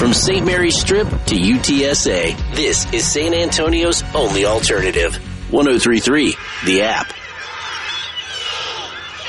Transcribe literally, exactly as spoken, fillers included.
From Saint Mary's Strip to U T S A, this is San Antonio's only alternative. one oh three point three, The App.